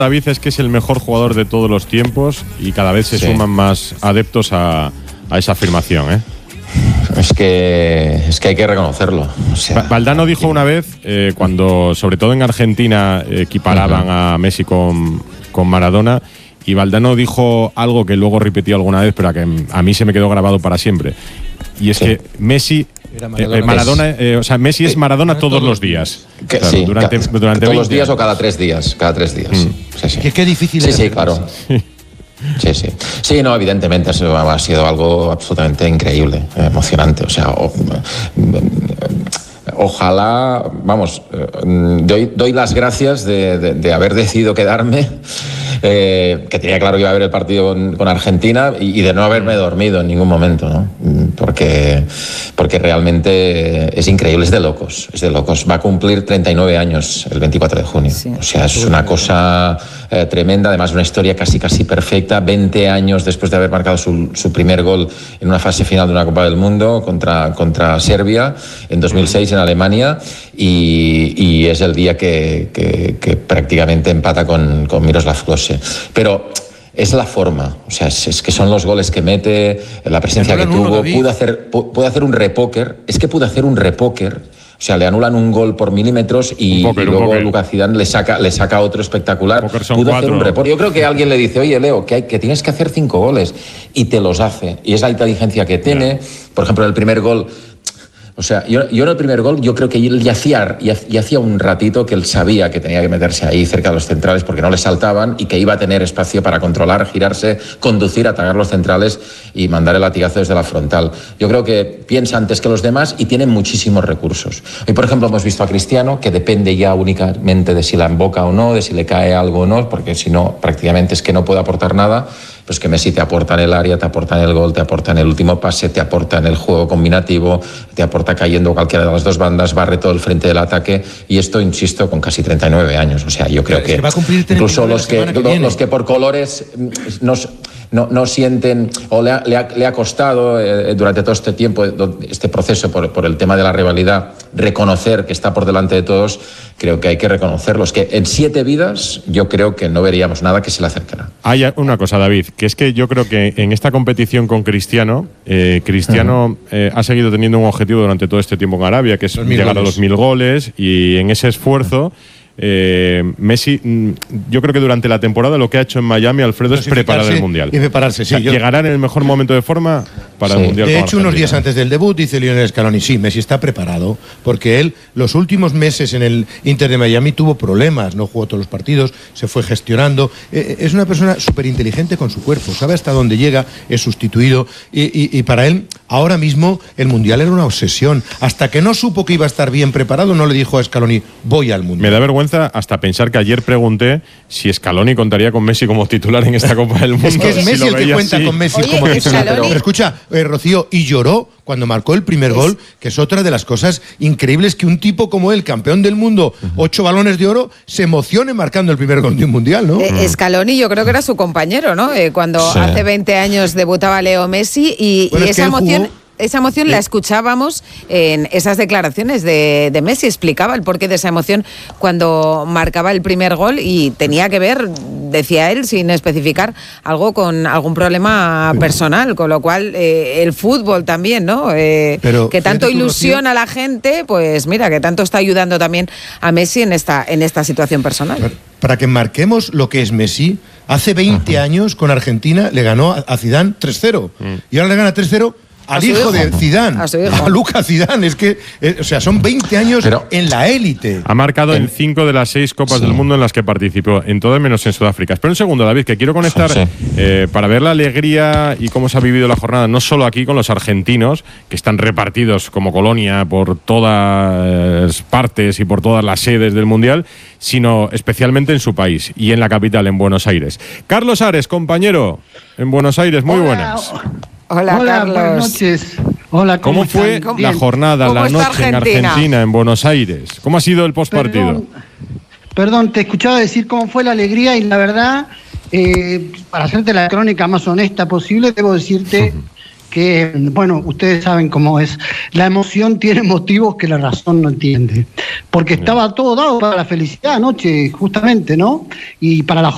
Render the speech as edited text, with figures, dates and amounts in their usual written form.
David, es que es el mejor jugador de todos los tiempos y cada vez se suman más adeptos a esa afirmación, ¿eh? Es que hay que reconocerlo. O sea, Valdano dijo una vez, cuando sobre todo en Argentina equiparaban a Messi con Maradona, y Valdano dijo algo que luego repitió alguna vez, pero que a mí se me quedó grabado para siempre. Y es que Messi, o sea, Messi es Maradona todos los días. Claro, durante todos los días o cada 3 días. Cada 3 días. Qué difícil es. Sí, claro. Sí, no, evidentemente ha sido algo absolutamente increíble, emocionante. O sea, ojalá, vamos, doy las gracias de haber decidido quedarme, que tenía claro que iba a haber el partido con Argentina y de no haberme dormido en ningún momento, ¿no? Porque realmente es increíble, es de locos. Va a cumplir 39 años el 24 de junio. Sí. O sea, es una cosa tremenda, además una historia casi perfecta, 20 años después de haber marcado su primer gol en una fase final de una Copa del Mundo contra Serbia en 2006 en Alemania, y es el día que prácticamente empata con Miroslav Klose. Pero es la forma, o sea, es que son los goles que mete, la presencia que tuvo. Puede hacer un repóquer, o sea, le anulan un gol por milímetros y luego Lucas Zidane le saca otro espectacular. Pudo hacer un repóquer. Yo creo que alguien le dice, oye, Leo, que tienes que hacer 5 goles, y te los hace. Y es la inteligencia que tiene. Por ejemplo, el primer gol. O sea, yo en el primer gol, yo creo que él ya hacía un ratito que él sabía que tenía que meterse ahí cerca de los centrales porque no le saltaban y que iba a tener espacio para controlar, girarse, conducir, atacar los centrales y mandar el latigazo desde la frontal. Yo creo que piensa antes que los demás y tiene muchísimos recursos. Hoy, por ejemplo, hemos visto a Cristiano, que depende ya únicamente de si la emboca o no, de si le cae algo o no, porque si no, prácticamente es que no puede aportar nada. Pues que Messi te aporta en el área, te aporta en el gol, te aporta en el último pase, te aporta en el juego combinativo, te aporta cayendo cualquiera de las dos bandas, barre todo el frente del ataque, y esto, insisto, con casi 39 años. O sea, yo creo que va a cumplir incluso los que por colores no sienten, o le ha costado durante todo este tiempo, este proceso por el tema de la rivalidad, reconocer que está por delante de todos. Creo que hay que reconocerlos, que en 7 vidas yo creo que no veríamos nada que se le acercara. Hay una cosa, David, que es que yo creo que en esta competición con Cristiano, ha seguido teniendo un objetivo durante todo este tiempo en Arabia, que es llegar a los 1000 goles, y en ese esfuerzo Messi, yo creo que durante la temporada lo que ha hecho en Miami, Alfredo, es preparar el Mundial. Y prepararse, sí. Llegará en el mejor momento de forma para el Mundial. De hecho, unos días antes del debut dice Lionel Scaloni, sí, Messi está preparado, porque él los últimos meses en el Inter de Miami tuvo problemas, no jugó todos los partidos, se fue gestionando. Es una persona súper inteligente con su cuerpo, sabe hasta dónde llega, es sustituido, y para él ahora mismo el Mundial era una obsesión. Hasta que no supo que iba a estar bien preparado, no le dijo a Scaloni, voy al Mundial. Me da vergüenza hasta pensar que ayer pregunté si Scaloni contaría con Messi como titular en esta Copa del Mundo. Es que es Messi el que cuenta con Messi como titular. Pero escucha, Rocío, y lloró cuando marcó el primer gol, que es otra de las cosas increíbles, que un tipo como él, campeón del mundo, 8 balones de oro, se emocione marcando el primer gol de un mundial, ¿no? Scaloni yo creo que era su compañero, ¿no? Cuando hace 20 años debutaba Leo Messi y esa emoción... Esa emoción la escuchábamos en esas declaraciones de Messi. Explicaba el porqué de esa emoción cuando marcaba el primer gol, y tenía que ver, decía él, sin especificar, algo con algún problema personal, con lo cual el fútbol también, ¿no? Que tanto ilusiona a la gente, pues mira, que tanto está ayudando también a Messi en esta situación personal. Para que marquemos lo que es Messi, hace 20 años con Argentina le ganó a Zidane 3-0 y ahora le gana 3-0 al hijo de Zidane, a Lucas Zidane. Es que, o sea, son 20 años en la élite. Ha marcado en 5 de las 6 Copas del Mundo en las que participó, en todas menos en Sudáfrica. Espera un segundo, David, que quiero conectar para ver la alegría y cómo se ha vivido la jornada, no solo aquí con los argentinos, que están repartidos como colonia por todas partes y por todas las sedes del Mundial, sino especialmente en su país y en la capital, en Buenos Aires. Carlos Ares, compañero, en Buenos Aires, muy buenas. Hola, Carlos. Buenas noches. Hola, ¿Cómo fue la jornada, la noche en Argentina, en Buenos Aires? ¿Cómo ha sido el postpartido? Perdón, te escuchaba decir cómo fue la alegría, y la verdad, para hacerte la crónica más honesta posible, debo decirte que, bueno, ustedes saben cómo es. La emoción tiene motivos que la razón no entiende. Porque estaba todo dado para la felicidad anoche, justamente, ¿no? Y para la